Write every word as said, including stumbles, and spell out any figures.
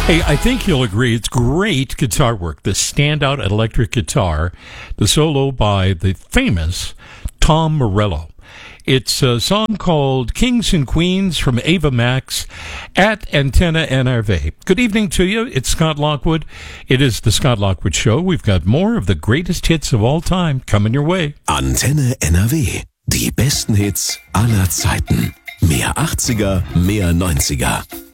Hey, I think you'll agree it's great guitar work. The standout electric guitar, the solo by the famous Tom Morello. It's a song called Kings and Queens from Ava Max at Antenna N R V. Good evening to you. It's Scott Lockwood. It is the Scott Lockwood Show. We've got more of the greatest hits of all time coming your way. Antenne N R W. Die besten Hits aller Zeiten. Mehr achtziger, mehr neunziger.